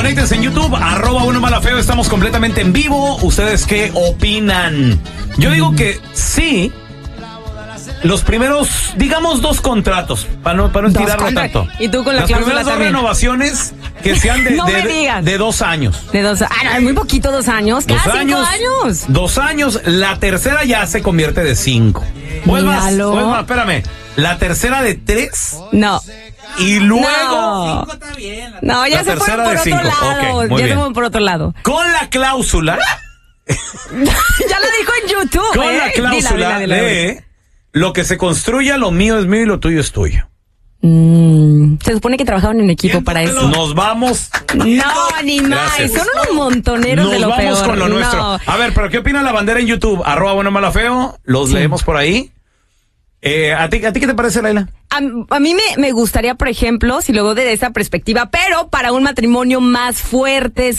Conéctense en YouTube, @unomalafeo, estamos completamente en vivo. ¿Ustedes qué opinan? Yo digo que sí, los primeros, digamos, 2 contratos, para no estirarlo tanto. Y tú con la las cláusula primeras 2 también. renovaciones que sean No me digas. de 2 años. De 2 años. Ah, no, es muy poquito, 2 años. Cada 5 años. 2 años, la tercera ya se convierte de 5. O es más, espérame. La tercera de 3. No. Y luego. No, 5 está bien. No, ya se fueron por otro lado. Okay, ya bien. se fueron por otro lado. Con la cláusula. Ya lo dijo en YouTube. Con la cláusula de lo que se construya, lo mío es mío y lo tuyo es tuyo. Se supone que trabajaban en equipo para eso. Nos vamos. No, ni más. Son unos montoneros de lo peor. Nos vamos con lo nuestro. A ver, pero ¿qué opina la bandera en YouTube? @buenomalafeo. Los leemos por ahí. ¿A ti qué te parece, Laila? A mí me gustaría, por ejemplo, si luego de esa perspectiva, pero para un matrimonio más fuerte,